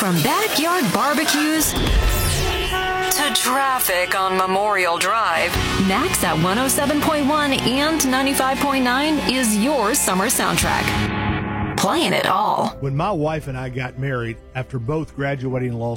From backyard barbecues to traffic on Memorial Drive, Max at 107.1 and 95.9 is your summer soundtrack. Playing it all. When my wife and I got married, after both graduating law